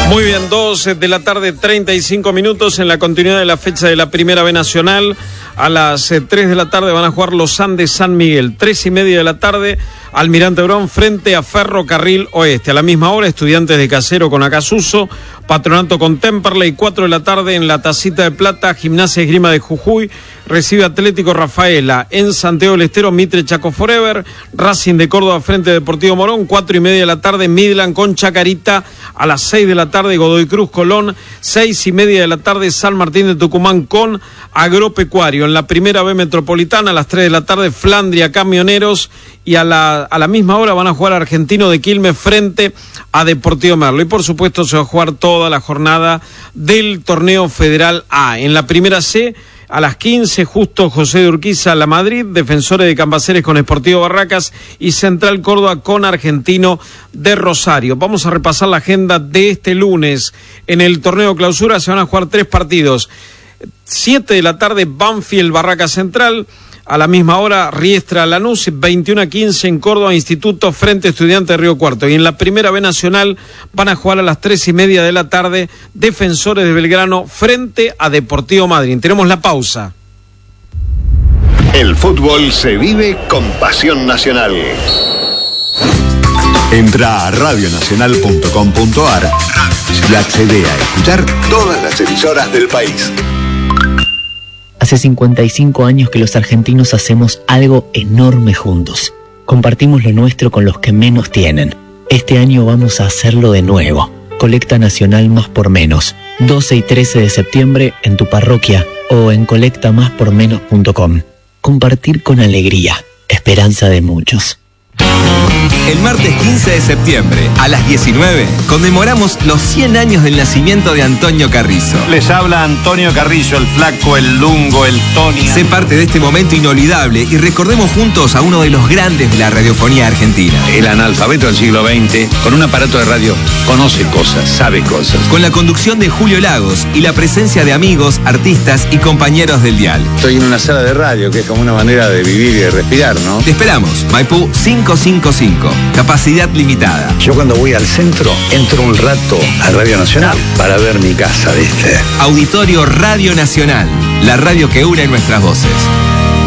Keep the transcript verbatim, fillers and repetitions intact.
Muy bien, dos de la tarde, treinta y cinco minutos en la continuidad de la fecha de la Primera B Nacional. A las eh, tres de la tarde van a jugar los Andes San Miguel. Tres y media de la tarde, Almirante Brown frente a Ferrocarril Oeste. A la misma hora, Estudiantes de Casero con Acasuso, Patronato con Temperley. Cuatro de la tarde en la Tacita de Plata, Gimnasia Esgrima de Jujuy recibe Atlético Rafaela. En Santiago del Estero, Mitre Chaco Forever. Racing de Córdoba frente a Deportivo Morón. Cuatro y media de la tarde, Midland con Chacarita. A las seis de la tarde, Godoy Cruz Colón. Seis y media de la tarde, San Martín de Tucumán con Agropecuario. En la Primera B Metropolitana, a las tres de la tarde, Flandria Camioneros. Y a la, a la misma hora van a jugar Argentino de Quilmes frente a Deportivo Merlo. Y por supuesto se va a jugar toda la jornada del Torneo Federal A. En la Primera C, a las quince, Justo José de Urquiza, La Madrid, Defensores de Cambaceres con Sportivo Barracas y Central Córdoba con Argentino de Rosario. Vamos a repasar la agenda de este lunes. En el Torneo Clausura se van a jugar tres partidos. siete de la tarde, Banfield Barracas Central. A la misma hora, Riestra Lanús, veintiuno a quince en Córdoba, Instituto frente a Estudiantes de Río Cuarto. Y en la Primera B Nacional van a jugar a las tres y media de la tarde, Defensores de Belgrano frente a Deportivo Madrid. Tenemos la pausa. El fútbol se vive con pasión nacional. Entra a radio nacional punto com punto a r y accede a escuchar todas las emisoras del país. Hace cincuenta y cinco años que los argentinos hacemos algo enorme juntos. Compartimos lo nuestro con los que menos tienen. Este año vamos a hacerlo de nuevo. Colecta Nacional Más por Menos. doce y trece de septiembre en tu parroquia o en colecta más por menos punto com. Compartir con alegría. Esperanza de muchos. El martes quince de septiembre, a las diecinueve, conmemoramos los cien años del nacimiento de Antonio Carrizo. Les habla Antonio Carrizo, el flaco, el lungo, el Tony. Sé parte de este momento inolvidable y recordemos juntos a uno de los grandes de la radiofonía argentina. El analfabeto del siglo veinte, con un aparato de radio, conoce cosas, sabe cosas. Con la conducción de Julio Lagos y la presencia de amigos, artistas y compañeros del dial. Estoy en una sala de radio, que es como una manera de vivir y de respirar, ¿no? Te esperamos, Maipú cinco cinco cinco. Capacidad limitada. Yo cuando voy al centro, entro un rato a Radio Nacional para ver mi casa, ¿viste? Auditorio Radio Nacional, la radio que une nuestras voces.